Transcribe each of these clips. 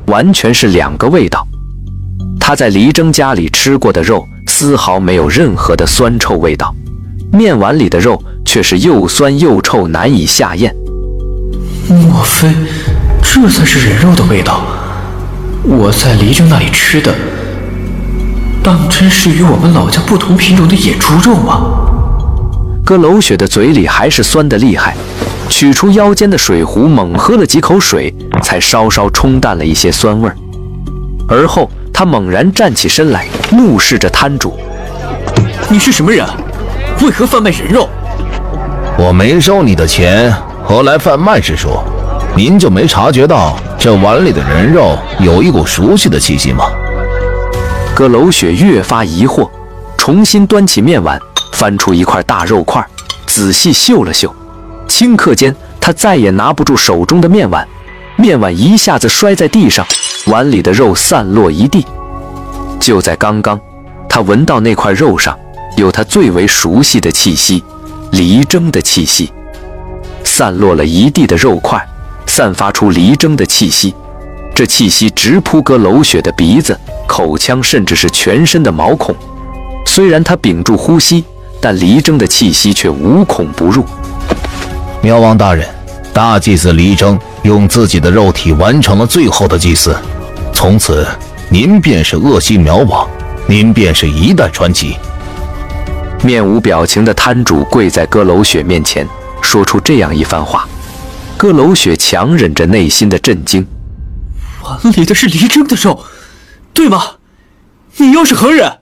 完全是两个味道。他在黎征家里吃过的肉丝毫没有任何的酸臭味道，面碗里的肉却是又酸又臭，难以下咽。 莫非这才是人肉的味道？我在黎征那里吃的当真是与我们老家不同品种的野猪肉吗？ 葛楼雪的嘴里还是酸得厉害，取出腰间的水壶，猛喝了几口水，才稍稍冲淡了一些酸味。而后他猛然站起身来，怒视着摊主：“ 你是什么人？为何贩卖人肉？”“ 我没收你的钱，何来贩卖之说？您就没察觉到这碗里的人肉有一股熟悉的气息吗？” 葛楼雪越发疑惑，重新端起面碗，翻出一块大肉块，仔细嗅了嗅。顷刻间，他再也拿不住手中的面碗，面碗一下子摔在地上，碗里的肉散落一地。就在刚刚，他闻到那块肉上有他最为熟悉的气息，黎征的气息。散落了一地的肉块，散发出黎征的气息，这气息直扑葛楼雪的鼻子、口腔，甚至是全身的毛孔。虽然他屏住呼吸，但黎征的气息却无孔不入。 苗王大人，大祭司黎征用自己的肉体完成了最后的祭祀，从此您便是鄂西苗王，您便是一代传奇。 面无表情的摊主跪在葛楼雪面前，说出这样一番话。葛楼雪强忍着内心的震惊：“ 碗里的是黎征的肉，对吗？你又是何人？”“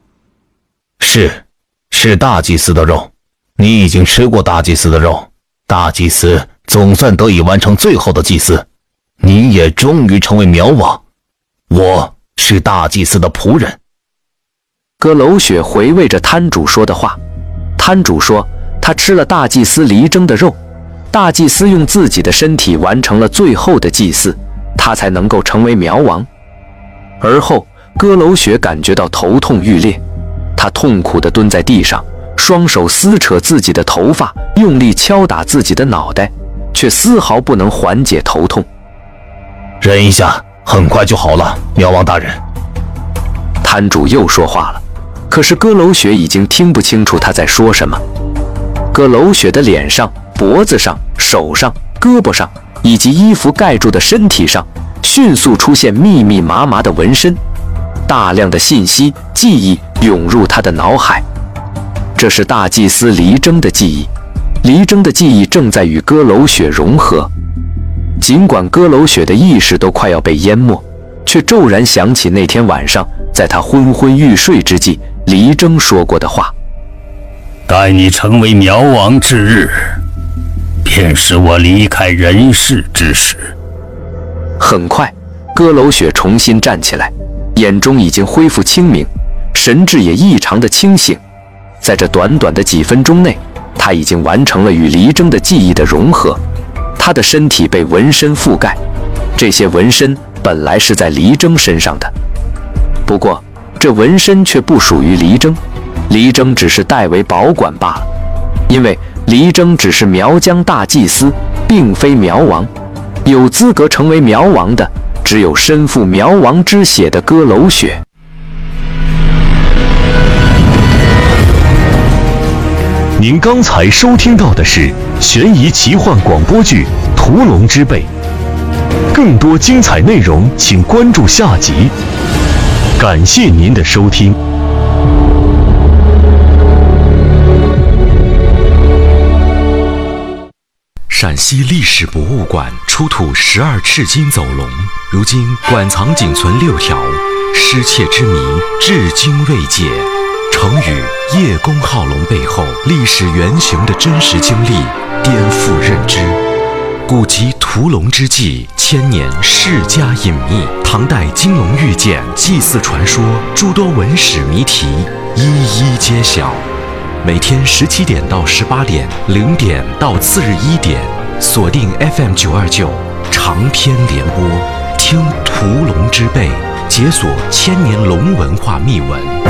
是大祭司的肉。你已经吃过大祭司的肉，大祭司总算得以完成最后的祭祀，你也终于成为苗王。我是大祭司的仆人。” 葛楼雪回味着摊主说的话。摊主说，他吃了大祭司黎征的肉，大祭司用自己的身体完成了最后的祭祀，他才能够成为苗王。而后葛楼雪感觉到头痛欲裂，他痛苦地蹲在地上，双手撕扯自己的头发，用力敲打自己的脑袋，却丝毫不能缓解头痛。 “忍一下，很快就好了，苗王大人。” 摊主又说话了，可是葛楼雪已经听不清楚他在说什么。葛楼雪的脸上、脖子上、手上、胳膊上以及衣服盖住的身体上迅速出现密密麻麻的纹身，大量的信息、记忆涌入他的脑海。这是大祭司黎征的记忆，黎征的记忆正在与葛楼雪融合。尽管葛楼雪的意识都快要被淹没，却骤然想起那天晚上在他昏昏欲睡之际，黎征说过的话：“ 待你成为苗王之日，便是我离开人世之时。” 很快，葛楼雪重新站起来，眼中已经恢复清明，神智也异常的清醒。在这短短的几分钟内，他已经完成了与黎征的记忆的融合。他的身体被纹身覆盖，这些纹身本来是在黎征身上的，不过这纹身却不属于黎征，黎征只是代为保管罢了。因为黎征只是苗疆大祭司，并非苗王，有资格成为苗王的只有身负苗王之血的葛楼雪。 您刚才收听到的是悬疑奇幻广播剧《屠龙之辈》，更多精彩内容请关注下集。感谢您的收听。 陕西历史博物馆出土12赤金走龙，如今馆藏仅存6条，失窃之谜至今未解。成语叶公好龙背后历史原型的真实经历颠覆认知。古籍屠龙之纪，千年世家隐秘，唐代金龙玉简，祭祀传说，诸多文史谜题一一揭晓。每天17点到18点，0点到次日1点，锁定 FM 929长篇联播，听屠龙之辈，解锁千年龙文化秘闻。